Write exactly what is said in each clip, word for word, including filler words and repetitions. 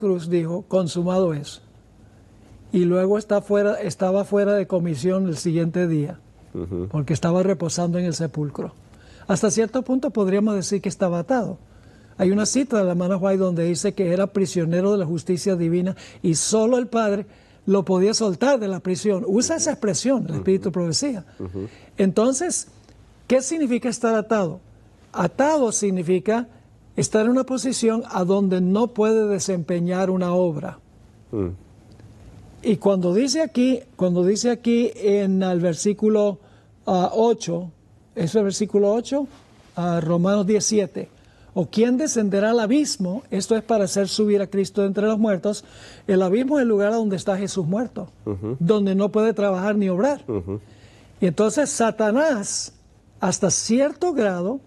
cruz dijo, consumado es. Y luego está fuera, estaba fuera de comisión el siguiente día, uh-huh. porque estaba reposando en el sepulcro. Hasta cierto punto podríamos decir que estaba atado. Hay una cita de la hermana White donde dice que era prisionero de la justicia divina y solo el Padre lo podía soltar de la prisión. Usa esa expresión, el Espíritu de Profecía. Uh-huh. Entonces, ¿qué significa estar atado? Atado significa estar en una posición a donde no puede desempeñar una obra. Uh. Y cuando dice aquí, cuando dice aquí en el versículo uh, ocho, ¿es el versículo ocho? Uh, Romanos diecisiete. ¿O quién descenderá al abismo? Esto es para hacer subir a Cristo de entre los muertos. El abismo es el lugar donde está Jesús muerto, uh-huh. donde no puede trabajar ni obrar. Uh-huh. Y entonces Satanás, hasta cierto grado,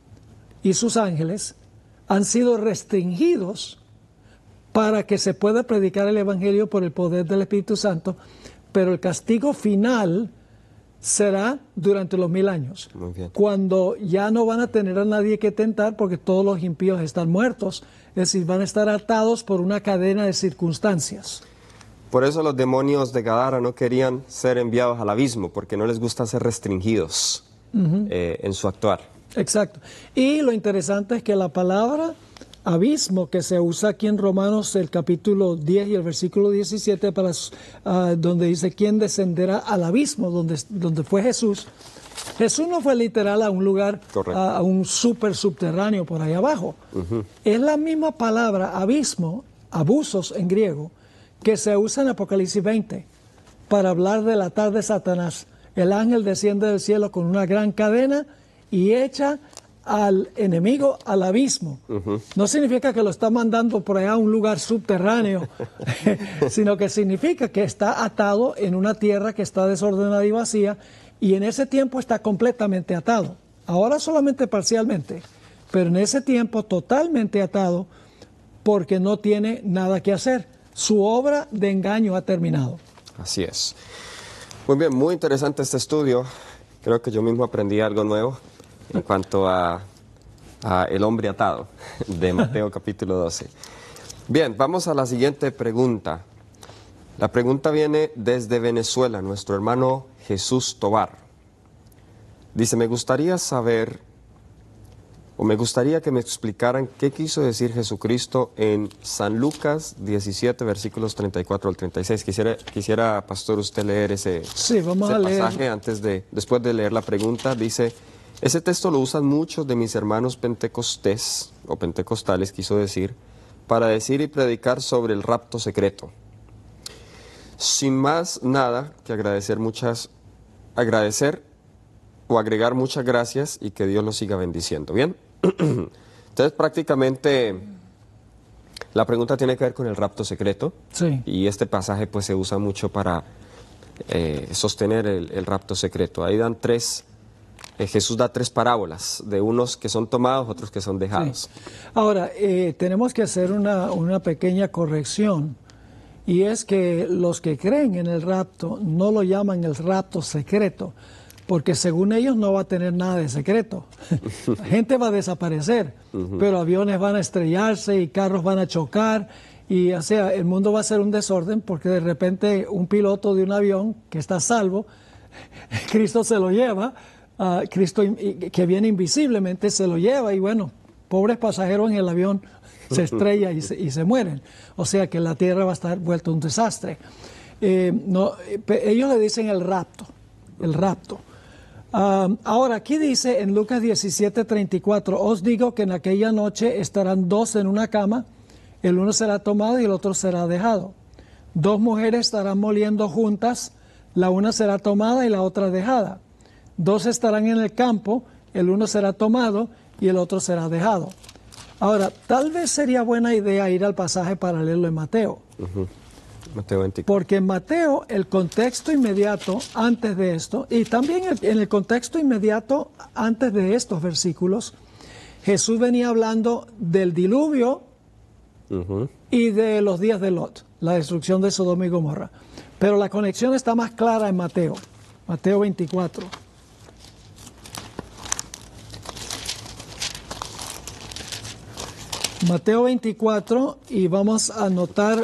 y sus ángeles, han sido restringidos para que se pueda predicar el Evangelio por el poder del Espíritu Santo, pero el castigo final será durante los mil años, cuando ya no van a tener a nadie que tentar porque todos los impíos están muertos, es decir, van a estar atados por una cadena de circunstancias. Por eso los demonios de Gadara no querían ser enviados al abismo, porque no les gusta ser restringidos uh-huh. eh, en su actuar. Exacto. Y lo interesante es que la palabra abismo que se usa aquí en Romanos, el capítulo diez y el versículo diecisiete, para, uh, donde dice quién descenderá al abismo, donde, donde fue Jesús. Jesús no fue literal a un lugar, a, a un súper subterráneo por ahí abajo. Uh-huh. Es la misma palabra abismo, abusos en griego, que se usa en Apocalipsis veinte para hablar del atar de Satanás. El ángel desciende del cielo con una gran cadena y echa al enemigo al abismo. Uh-huh. No significa que lo está mandando por allá a un lugar subterráneo, sino que significa que está atado en una tierra que está desordenada y vacía, y en ese tiempo está completamente atado. Ahora solamente parcialmente, pero en ese tiempo totalmente atado porque no tiene nada que hacer. Su obra de engaño ha terminado. Así es. Muy bien, muy interesante este estudio. Creo que yo mismo aprendí algo nuevo en cuanto a, a el hombre atado de Mateo capítulo doce. Bien, vamos a la siguiente pregunta. La pregunta viene desde Venezuela, nuestro hermano Jesús Tobar. Dice, me gustaría saber, o me gustaría que me explicaran qué quiso decir Jesucristo en San Lucas diecisiete, versículos treinta y cuatro al treinta y seis. Quisiera, quisiera pastor, usted leer ese, sí, vamos ese a leer. pasaje antes de, después de leer la pregunta. Dice, ese texto lo usan muchos de mis hermanos pentecostés, o pentecostales, quiso decir, para decir y predicar sobre el rapto secreto. Sin más nada que agradecer muchas, agradecer o agregar muchas gracias y que Dios los siga bendiciendo. ¿Bien? Entonces, prácticamente, la pregunta tiene que ver con el rapto secreto. Sí. Y este pasaje, pues, se usa mucho para eh, sostener el, el rapto secreto. Ahí dan tres, eh, Jesús da tres parábolas, de unos que son tomados, otros que son dejados. Sí. Ahora, eh, tenemos que hacer una, una pequeña corrección. Y es que los que creen en el rapto no lo llaman el rapto secreto, porque según ellos no va a tener nada de secreto. La gente va a desaparecer, uh-huh. pero aviones van a estrellarse y carros van a chocar, y o sea, el mundo va a ser un desorden porque de repente un piloto de un avión que está a salvo, Cristo se lo lleva, uh, Cristo que viene invisiblemente se lo lleva, y bueno, pobres pasajeros en el avión se estrella y se, y se mueren. O sea que la tierra va a estar vuelta un desastre. Eh, no, ellos le dicen el rapto, el rapto. Um, ahora, aquí dice en Lucas diecisiete, treinta y cuatro, os digo que en aquella noche estarán dos en una cama, el uno será tomado y el otro será dejado. Dos mujeres estarán moliendo juntas, la una será tomada y la otra dejada. Dos estarán en el campo, el uno será tomado y el otro será dejado. Ahora, tal vez sería buena idea ir al pasaje paralelo en Mateo. Uh-huh. Mateo veinticuatro. Porque en Mateo, el contexto inmediato antes de esto, y también el, en el contexto inmediato antes de estos versículos, Jesús venía hablando del diluvio uh-huh. y de los días de Lot, la destrucción de Sodoma y Gomorra. Pero la conexión está más clara en Mateo, Mateo veinticuatro. Mateo veinticuatro, y vamos a anotar